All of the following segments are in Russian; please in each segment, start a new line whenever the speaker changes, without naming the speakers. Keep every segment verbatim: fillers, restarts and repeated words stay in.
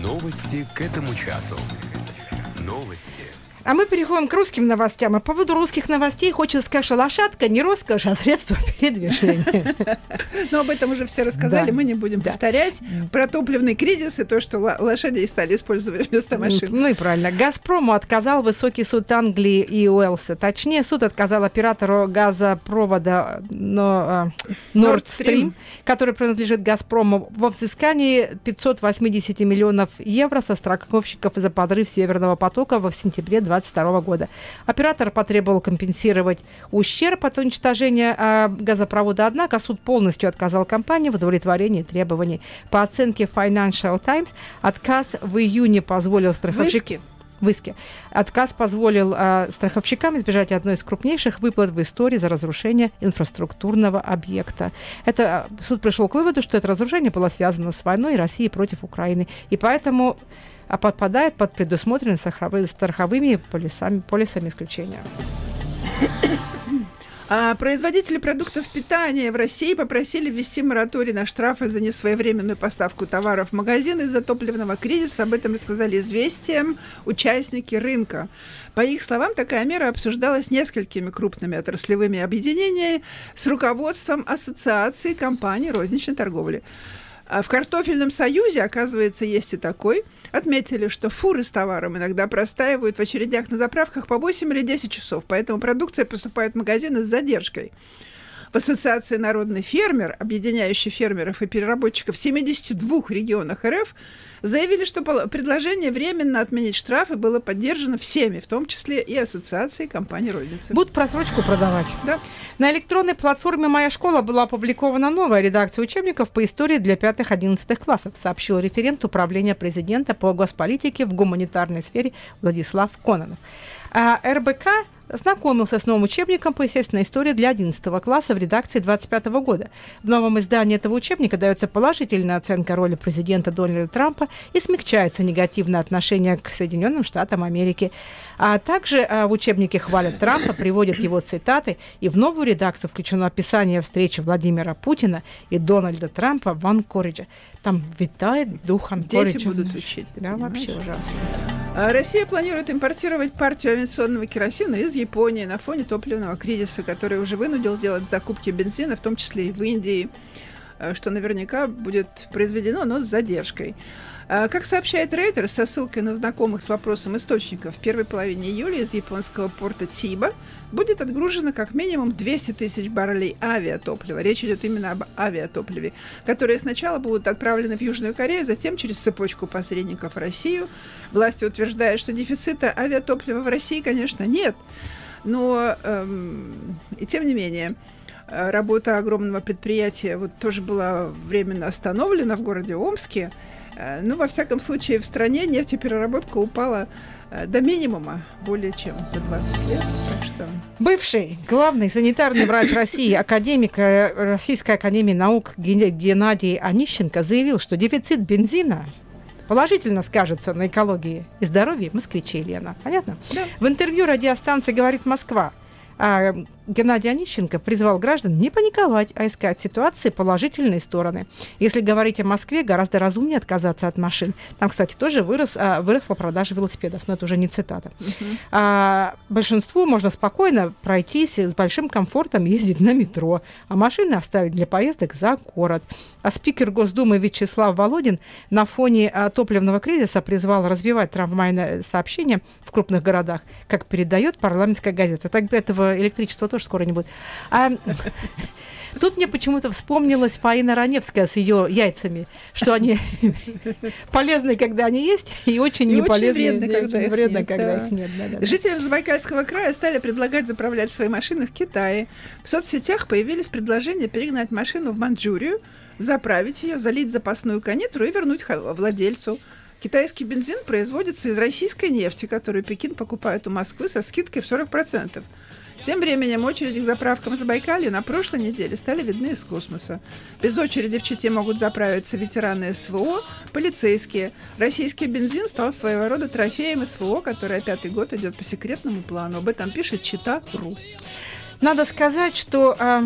Новости к этому часу. Новости.
А мы переходим к русским новостям. А по поводу русских новостей хочется сказать, что лошадка не роскошь, а средство передвижения.
Но об этом уже все рассказали,
Да.
мы не будем
Да.
повторять. Про топливный кризис и то, что л- лошадей стали использовать вместо машин.
Ну и правильно. «Газпрому» отказал высокий суд Англии и Уэльса. Точнее, суд отказал оператору газопровода но, э, Nord Stream, который принадлежит «Газпрому», во взыскании пятьсот восемьдесят миллионов евро со страховщиков за подрыв «Северного потока» в сентябре двадцать второго года. Оператор потребовал компенсировать ущерб от уничтожения э, газопровода, однако суд полностью отказал компании в удовлетворении требований. По оценке Financial Times, отказ в июне позволил страховщикам...
Выски.
В иске. Отказ позволил э, страховщикам избежать одной из крупнейших выплат в истории за разрушение инфраструктурного объекта. Это э, суд пришел к выводу, что это разрушение было связано с войной России против Украины, и поэтому а, подпадает под предусмотренные страховые, страховыми полисами, полисами исключения.
А производители продуктов питания в России попросили ввести мораторий на штрафы за несвоевременную поставку товаров в магазины из-за топливного кризиса. Об этом рассказали «Известиям» участники рынка. По их словам, такая мера обсуждалась несколькими крупными отраслевыми объединениями с руководством ассоциаций компаний розничной торговли. А в картофельном союзе, оказывается, есть и такой. Отметили, что фуры с товаром иногда простаивают в очередях на заправках по восемь или десять часов, поэтому продукция поступает в магазины с задержкой. В ассоциации «Народный фермер», объединяющей фермеров и переработчиков в семидесяти двух регионах эр эф, заявили, что предложение временно отменить штрафы было поддержано всеми, в том числе и ассоциацией компаний розницы.
Будут просрочку продавать.
Да.
На электронной платформе «Моя школа» была опубликована новая редакция учебников по истории для пятых-одиннадцатых классов, сообщил референт управления президента по госполитике в гуманитарной сфере Владислав Кононов. А эр бэ ка знакомился с новым учебником по естественной истории для одиннадцатого класса в редакции двадцать пятого года. В новом издании этого учебника дается положительная оценка роли президента Дональда Трампа и смягчается негативное отношение к Соединенным Штатам Америки. А также а, в учебнике хвалят Трампа, приводят его цитаты, и в новую редакцию включено описание встречи Владимира Путина и Дональда Трампа в Анкоридже. Там витает дух Анкориджа.
Дети будут учить.
Да, вообще ужасно.
А Россия планирует импортировать партию авиационного керосина из Японии на фоне топливного кризиса, который уже вынудил делать закупки бензина, в том числе и в Индии, что наверняка будет произведено, но с задержкой. Как сообщает Reuters со ссылкой на знакомых с вопросом источников, в первой половине июля из японского порта Тиба будет отгружено как минимум двести тысяч баррелей авиатоплива. Речь идет именно об авиатопливе, которые сначала будут отправлены в Южную Корею, затем через цепочку посредников в Россию. Власти утверждают, что дефицита авиатоплива в России, конечно, нет, но эм, и тем не менее работа огромного предприятия вот тоже была временно остановлена в городе Омске. Ну, во всяком случае, в стране нефтепереработка упала до минимума более чем за двадцать лет. Так что...
Бывший главный санитарный врач России, академик Российской академии наук Геннадий Онищенко заявил, что дефицит бензина положительно скажется на экологии и здоровье москвичей, Лена. Понятно?
Да.
В интервью радиостанции «Говорит Москва» а Геннадий Онищенко призвал граждан не паниковать, а искать в ситуации положительные стороны. Если говорить о Москве, гораздо разумнее отказаться от машин. Там, кстати, тоже вырос, а, выросла продажа велосипедов, но это уже не цитата. Uh-huh. А, большинству можно спокойно пройтись с большим комфортом, ездить на метро, а машины оставить для поездок за город. А спикер Госдумы Вячеслав Володин на фоне а, топливного кризиса призвал развивать трамвайное сообщение в крупных городах, как передает парламентская газета. Так этого электричества тоже скоро не будет. А, тут мне почему-то вспомнилась Фаина Раневская с ее яйцами, что они полезны, когда они есть, и очень
и
не полезны,
очень вредно, когда,
очень
их,
вредно,
нет,
когда
да.
их нет. Да, да, да.
Жителям Забайкальского края стали предлагать заправлять свои машины в Китае. В соцсетях появились предложения перегнать машину в Маньчжурию, заправить ее, залить запасную канистру и вернуть владельцу. Китайский бензин производится из российской нефти, которую Пекин покупает у Москвы со скидкой в сорок процентов. Тем временем очереди к заправкам Забайкалья на прошлой неделе стали видны из космоса. Без очереди в Чите могут заправиться ветераны эс вэ о, полицейские. Российский бензин стал своего рода трофеем эс вэ о, который пятый год идет по секретному плану. Об этом пишет Чита точка ру.
Надо сказать, что э,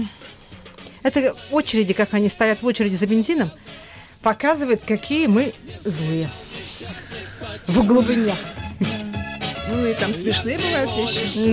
это очереди, как они стоят в очереди за бензином, показывает, какие мы злые. В глубине.
Ну и там смешные бывают вещи.